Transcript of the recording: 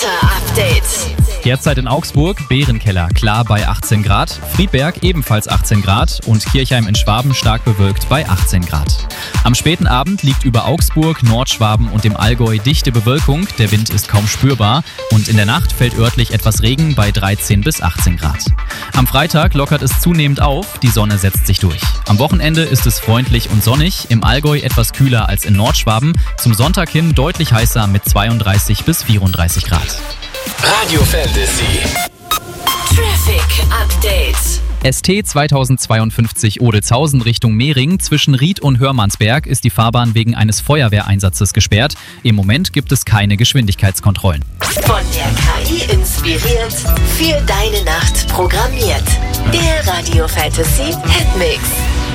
Wetterupdate. Derzeit in Augsburg, Bärenkeller klar bei 18 Grad, Friedberg ebenfalls 18 Grad und Kirchheim in Schwaben stark bewölkt bei 18 Grad. Am späten Abend liegt über Augsburg, Nordschwaben und dem Allgäu dichte Bewölkung, der Wind ist kaum spürbar und in der Nacht fällt örtlich etwas Regen bei 13 bis 18 Grad. Am Freitag lockert es zunehmend auf, die Sonne setzt sich durch. Am Wochenende ist es freundlich und sonnig, im Allgäu etwas kühler als in Nordschwaben, zum Sonntag hin deutlich heißer mit 32 bis 34 Grad. Radio Fantasy. Traffic Update. ST 2052 Odelzhausen Richtung Mehring. Zwischen Ried und Hörmannsberg ist die Fahrbahn wegen eines Feuerwehreinsatzes gesperrt. Im Moment gibt es keine Geschwindigkeitskontrollen. Von der KI inspiriert, für deine Nacht programmiert. Der Radio Fantasy Hitmix.